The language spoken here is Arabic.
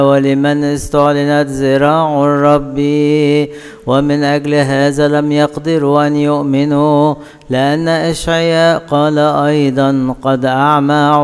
ولمن استعلنت ذراع الرب، ومن أجل هذا لم يقدروا أن يؤمنوا، لأن إشعياء قال أيضا: قد أعمى